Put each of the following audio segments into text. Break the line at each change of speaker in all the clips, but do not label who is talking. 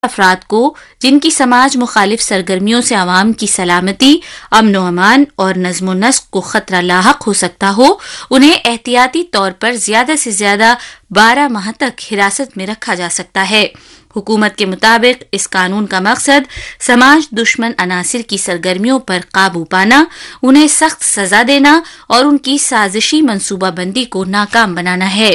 افراد کو جن کی سماج مخالف سرگرمیوں سے عوام کی سلامتی، امن و امان اور نظم و نسق کو خطرہ لاحق ہو سکتا ہو، انہیں احتیاطی طور پر زیادہ سے زیادہ 12 ماہ تک حراست میں رکھا جا سکتا ہے۔ حکومت کے مطابق اس قانون کا مقصد سماج دشمن عناصر کی سرگرمیوں پر قابو پانا، انہیں سخت سزا دینا اور ان کی سازشی منصوبہ بندی کو ناکام بنانا ہے۔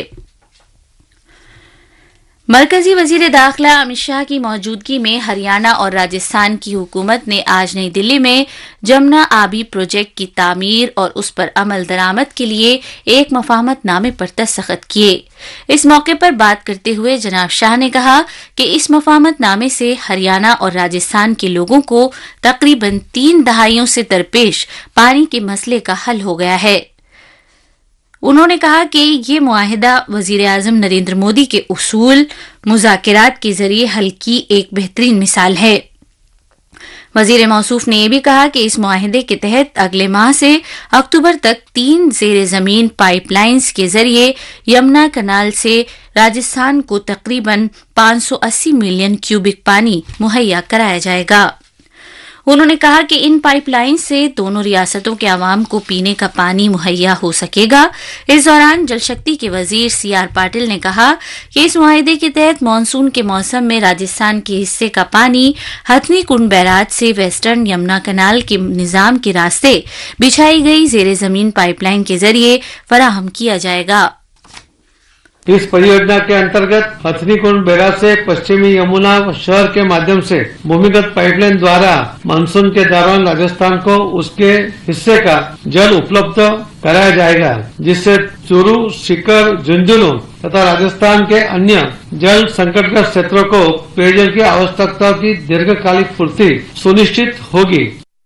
مرکزی وزیر داخلہ امت شاہ کی موجودگی میں ہریانہ اور راجستھان کی حکومت نے آج نئی دلی میں جمنا آبی پروجیکٹ کی تعمیر اور اس پر عمل درآمد کے لیے ایک مفاہمت نامے پر دستخط کیے۔ اس موقع پر بات کرتے ہوئے جناب شاہ نے کہا کہ اس مفاہمت نامے سے ہریانہ اور راجستھان کے لوگوں کو تقریباً 3 دہائیوں سے درپیش پانی کے مسئلے کا حل ہو گیا ہے۔ انہوں نے کہا کہ یہ معاہدہ وزیر اعظم نریندر مودی کے اصول مذاکرات کے ذریعے حل کی ایک بہترین مثال ہے۔ وزیر موصوف نے یہ بھی کہا کہ اس معاہدے کے تحت اگلے ماہ سے اکتوبر تک 3 زیر زمین پائپ لائنز کے ذریعے یمنا کنال سے راجستھان کو تقریباً 580 ملین کیوبک پانی مہیا کرایا جائے گا۔ انہوں نے کہا کہ ان پائپ لائن سے دونوں ریاستوں کے عوام کو پینے کا پانی مہیا ہو سکے گا۔ اس دوران جل شکتی کے وزیر سی آر پاٹل نے کہا کہ اس معاہدے کے تحت مانسون کے موسم میں راجستھان کے حصے کا پانی ہتھنی کنڈ بیراج سے ویسٹرن یمنا کنال کے نظام کے راستے بچھائی گئی زیر زمین پائپ لائن کے ذریعے فراہم کیا جائے گا۔
اس پریوجنا کے انترگت ہتھنی کنڈ بیراج سے پشچمی یمنا شہر کے مادھیم سے بھومیگت پائپ لائن دوارا مانسون کے دوران راجستھان کو اس کے حصے کا جل اپلبدھ کرایا جائے گا، جس سے چورو، سکر، جھنجھنو تथा راجستھان کے انیہ جل سنکٹگرست چھیتروں کو پیयजल کی आवश्यकताओं کی دیرघکالک پورتی سنشچت ہوگی۔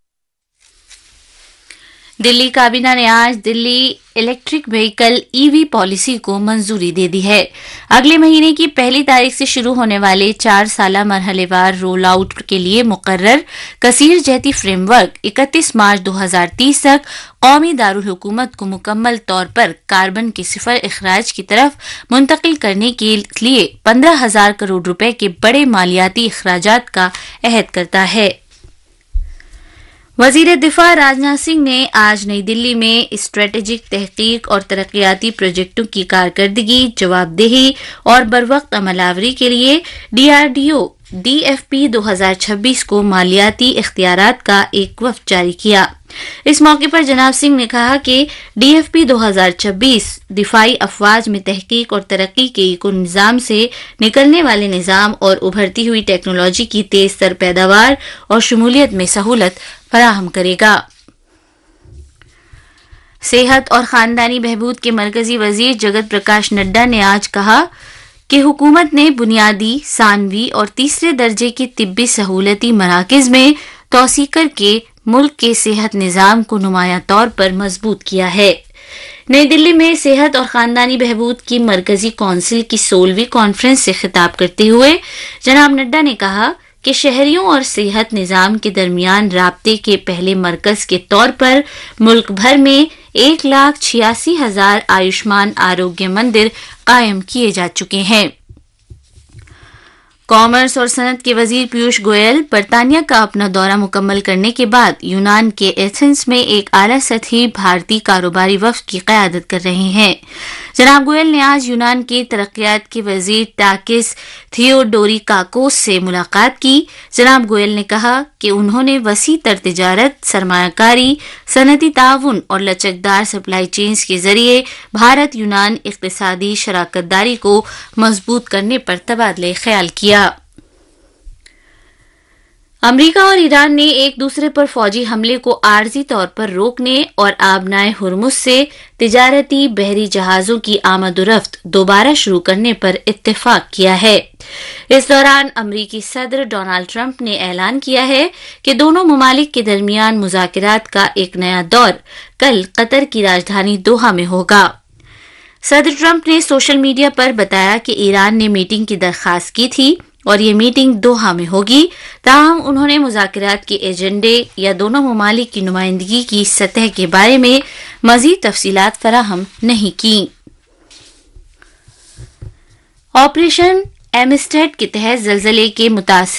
دلی کابینہ نے آج دلی الیکٹرک وہیکل وی پالیسی کو منظوری دے دی ہے۔ اگلے مہینے کی 1 تاریخ سے شروع ہونے والے 4 سالہ مرحلے وار رول آؤٹ کے لیے مقرر کثیر جہتی فریم ورک 31 مارچ 2030 تک قومی دارالحکومت کو مکمل طور پر کاربن کے صفر اخراج کی طرف منتقل کرنے کے لیے 15,000 کروڑ روپے کے بڑے مالیاتی اخراجات کا عہد کرتا ہے۔ وزیر دفاع راجناتھ سنگھ نے آج نئی دلی میں اسٹریٹجک تحقیق اور ترقیاتی پروجیکٹوں کی کارکردگی، جواب دہی اور بروقت عمل آوری کے لیے DRDO DFP 2026 کو مالیاتی اختیارات کا ایک وفد جاری کیا۔ اس موقع پر جناب سنگھ نے کہا کہ DFP 2026 دفاعی افواج میں تحقیق اور ترقی کے ایکو نظام سے نکلنے والے نظام اور ابھرتی ہوئی ٹیکنالوجی کی تیز تر پیداوار اور شمولیت میں سہولت فراہم کرے گا۔ صحت اور خاندانی بہبود کے مرکزی وزیر جگت پرکاش نڈا نے آج کہا کہ حکومت نے بنیادی، ثانوی اور تیسرے درجے کے طبی سہولتی مراکز میں توسیع کر کے ملک کے صحت نظام کو نمایاں طور پر مضبوط کیا ہے۔ نئی دلی میں صحت اور خاندانی بہبود کی مرکزی کونسل کی 16ویں کانفرنس سے خطاب کرتے ہوئے جناب نڈا نے کہا کہ شہریوں اور صحت نظام کے درمیان رابطے کے پہلے مرکز کے طور پر ملک بھر میں 1,86,000 آیوشمان آروگیہ مندر قائم کیے جا چکے ہیں۔ کامرس اور صنعت کے وزیر پیوش گوئل برطانیہ کا اپنا دورہ مکمل کرنے کے بعد یونان کے ایتھنز میں ایک اعلیٰ سطحی بھارتی کاروباری وفد کی قیادت کر رہے ہیں۔ جناب گوئل نے آج یونان کے ترقیات کے وزیر ٹاکس تھیوڈوریکاکوس سے ملاقات کی۔ جناب گوئل نے کہا کہ انہوں نے وسیع تر تجارت، سرمایہ کاری، صنعتی تعاون اور لچکدار سپلائی چینز کے ذریعے بھارت یونان اقتصادی شراکت داری کو مضبوط کرنے پر تبادلہ خیال کیا۔ امریکہ اور ایران نے ایک دوسرے پر فوجی حملے کو عارضی طور پر روکنے اور آبنائے ہرمز سے تجارتی بحری جہازوں کی آمد و رفت دوبارہ شروع کرنے پر اتفاق کیا ہے۔ اس دوران امریکی صدر ڈونالڈ ٹرمپ نے اعلان کیا ہے کہ دونوں ممالک کے درمیان مذاکرات کا ایک نیا دور کل قطر کی راجدھانی دوحہ میں ہوگا۔ صدر ٹرمپ نے سوشل میڈیا پر بتایا کہ ایران نے میٹنگ کی درخواست کی تھی اور یہ میٹنگ دوحہ میں ہوگی، تاہم انہوں نے مذاکرات کے ایجنڈے یا دونوں ممالک کی نمائندگی کی سطح کے بارے میں مزید تفصیلات فراہم نہیں کیں۔ آپریشن एमिस्टेड के तहत जलजले के मुतासिर